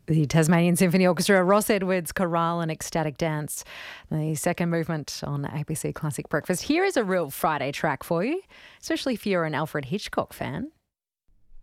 The Tasmanian Symphony Orchestra, Ross Edwards, Chorale and Ecstatic Dance, the second movement on ABC Classic Breakfast. Here is a real Friday track for you, especially if you're an Alfred Hitchcock fan.